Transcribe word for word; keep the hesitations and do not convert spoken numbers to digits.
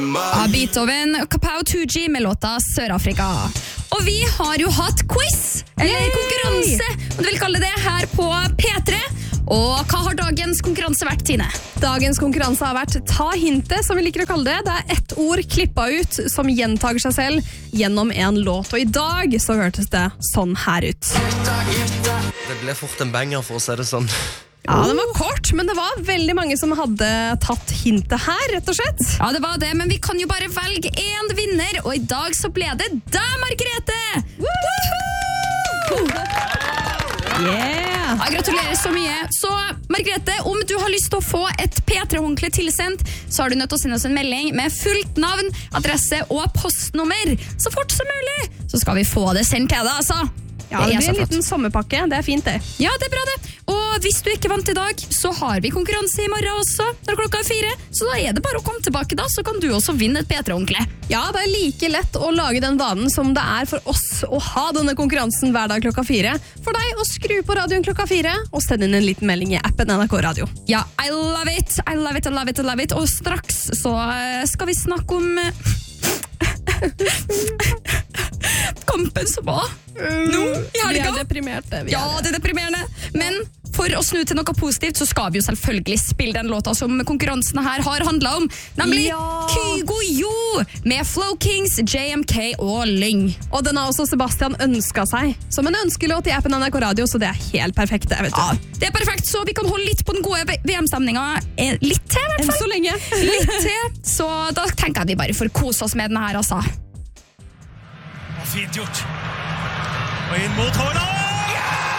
Av Beethoven og Kapow Tuji med låta Sør-Afrika. Og vi har jo hatt quiz, eller konkurranse, om du vil kalle det, her på P tre. Og hva har dagens konkurranse vært, Tine? Dagens konkurranse har vært Ta hintet, som vi liker å kalle det. Det er ett ord klippet ut som gjentager seg selv gjennom en låt. Og i dag så hørtes det sånn her ut. Det ble fort en banger, for å si det sånn. Ja, den var kort, men det var veldig mange som hadde tatt hintet her, rett og slett. Ja, det var det, men vi kan jo bare velge en vinner, og i dag så ble det deg, Margrethe! Woohoo! Yeah! Ja, gratulerer så mye. Så, Margrethe, om du har lyst til å få et P tre-håndkle tilsendt, så har du nødt til å sende oss en melding med fullt navn, adresse og postnummer. Så fort som mulig, så skal vi få det sendt til deg, altså. Ja, det det blir en liten sommerpakke. Det er fint, det. Ja, det er bra det. Og hvis du ikke vant i dag, så har vi konkurranse i morgen også, når klokka er fire. Så da er det bare å komme tilbake da, så kan du også vinne et P tre-håndkle. Ja, det er like lett å lage den vanen som det er for oss å ha denne konkurransen hver dag klokka fire. For deg å skru på radioen klokka fire, og sende inn en liten melding i appen N R K Radio. Ja, I love it, I love it, I love it, I love it. Og straks så skal vi snakke om kampen som var nå i helga. Vi er deprimerte. Vi ja, er det er deprimerende. Men for å snu til noe positivt, så skal vi jo selvfølgelig spille den låta som konkurransen her har handlet om. Nemlig ja. Kygo Jo med Flow Kings, J M K og Lyng. Og den har også Sebastian ønsket seg som en ønskelåt i appen N R K Radio, så det er helt perfekt, det, vet du. Ja, det er perfekt, så vi kan holde litt på den gode V M-stemningen litt til, i hvert fall. Enn så lenge. Litt til, så da tenker jeg vi bare får kose oss med den her, altså. Fint gjort. Og inn mot Haaland!